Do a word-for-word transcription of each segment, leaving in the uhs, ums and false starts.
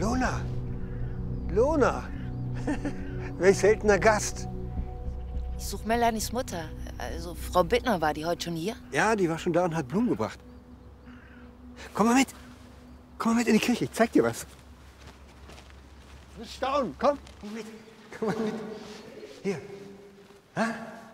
Lona! Lona! Welch seltener Gast. Ich suche Melanies Mutter. Also Frau Bittner, war die heute schon hier? Ja, die war schon da und hat Blumen gebracht. Komm mal mit. Komm mal mit in die Kirche. Ich zeig dir was. Du wirst staunen. Komm, komm mit. Komm mal mit. Hier. Ha?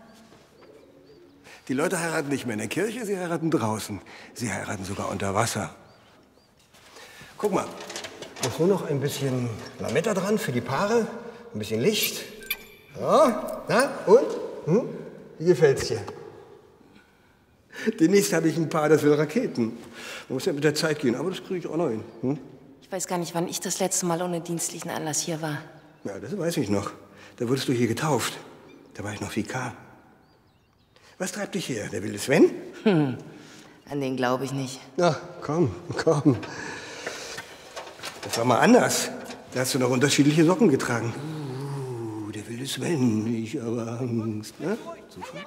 Die Leute heiraten nicht mehr in der Kirche, sie heiraten draußen. Sie heiraten sogar unter Wasser. Guck mal. Muss nur noch ein bisschen Lametta dran für die Paare. Ein bisschen Licht. Ja, na, und? Hm? Wie gefällt's dir? Demnächst habe ich ein Paar, das will Raketen. Man muss ja mit der Zeit gehen, aber das kriege ich auch noch hin. Hm? Ich weiß gar nicht, wann ich das letzte Mal ohne dienstlichen Anlass hier war. Ja, das weiß ich noch. Da wurdest du hier getauft. Da war ich noch Vikar. Was treibt dich her? Der wilde Sven? Hm, an den glaube ich nicht. Na, komm, komm. Das war mal anders. Da hast du noch unterschiedliche Socken getragen. Uh, der wilde Sven, ich habe Angst. Ne? So schon?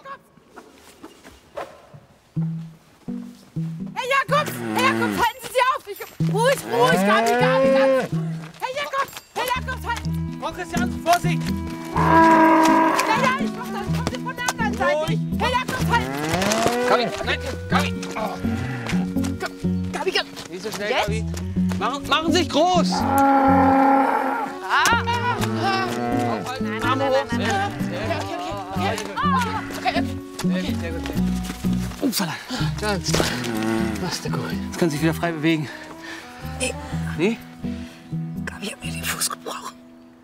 Herr Jakobs! Herr Jakobs, halten Sie sich auf! Ich, ruhig, ruhig, Gabi, Gabi, Gabi! Herr Jakobs! Herr Jakobs, halten! Frau Christian, Vorsicht! Ja, ja, ich mach das. Kommen Sie von der anderen Seite. Herr Jakobs, halten! Gabi, nein, Gabi! Oh. Gabi, Gabi! Nicht so schnell, Jetzt? Gabi. Machen, machen Sie sich groß! Ah! Aufhalten, Arme hoch. Sehr gut. Okay, okay, okay. Okay, Sehr gut, sehr gut. Upsala. Ganz klar. Was der Kuchen. Jetzt können Sie sich wieder frei bewegen. Nee. Nee? Gabi hat mir den Fuß gebrochen.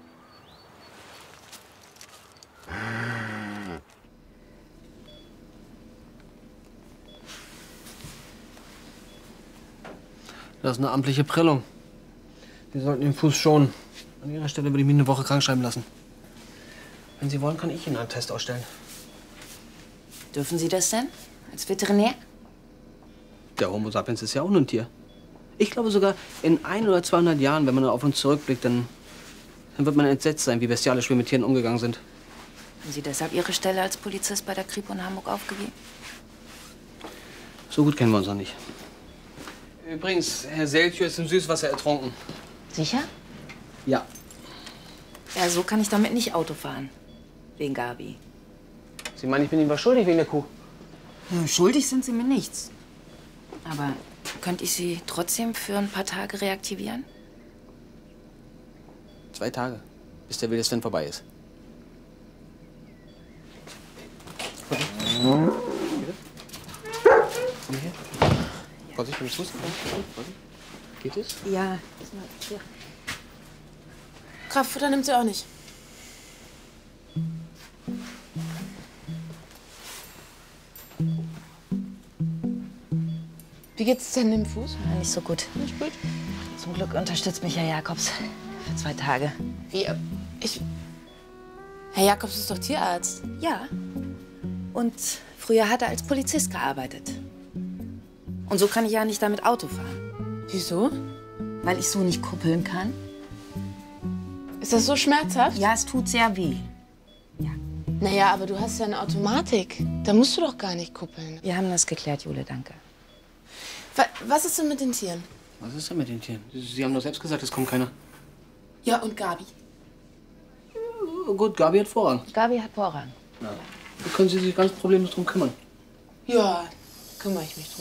Das ist eine amtliche Prellung. Sie sollten den Fuß schonen. An Ihrer Stelle würde ich mich eine Woche krank schreiben lassen. Wenn Sie wollen, kann ich Ihnen einen Test ausstellen. Dürfen Sie das denn? Als Veterinär? Der Homo sapiens ist ja auch nur ein Tier. Ich glaube sogar, in ein oder zweihundert Jahren, wenn man auf uns zurückblickt, dann, dann wird man entsetzt sein, wie bestialisch wir mit Tieren umgegangen sind. Haben Sie deshalb Ihre Stelle als Polizist bei der Kripo in Hamburg aufgegeben? So gut kennen wir uns noch nicht. Übrigens, Herr Seltjö ist im Süßwasser ertrunken. Sicher? Ja. Ja, so kann ich damit nicht Auto fahren. Wegen Gabi. Sie meinen, ich bin Ihnen was schuldig wegen der Kuh? Hm, schuldig sind Sie mir nichts. Aber könnte ich Sie trotzdem für ein paar Tage reaktivieren? Zwei Tage, bis der wilde Sven vorbei ist. Vorsicht, mit dem Fuß. Geht es? Ja. Kraftfutter nimmt sie auch nicht. Wie geht's denn dem Fuß? Ja, nicht so gut. Nicht gut. Zum Glück unterstützt mich Herr Jakobs. Für zwei Tage. Wie? Ich. Herr Jakobs ist doch Tierarzt. Ja. Und früher hat er als Polizist gearbeitet. Und so kann ich ja nicht damit Auto fahren. Wieso? Weil ich so nicht kuppeln kann. Ist das so schmerzhaft? Ja, es tut sehr weh. Ja. Naja, aber du hast ja eine Automatik. Da musst du doch gar nicht kuppeln. Wir haben das geklärt, Jule, danke. Wa- Was ist denn mit den Tieren? Was ist denn mit den Tieren? Sie haben doch selbst gesagt, es kommt keiner. Ja, und Gabi? Oh, gut, Gabi hat Vorrang. Gabi hat Vorrang. Ja. Da können Sie sich ganz problemlos drum kümmern. Ja, kümmere ich mich drum.